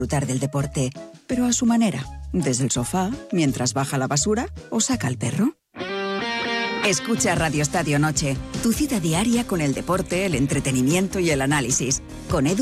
disfrutar del deporte, pero a su manera, desde el sofá, mientras baja la basura o saca al perro. Escucha Radio Estadio Noche, tu cita diaria con el deporte, el entretenimiento y el análisis, con Edu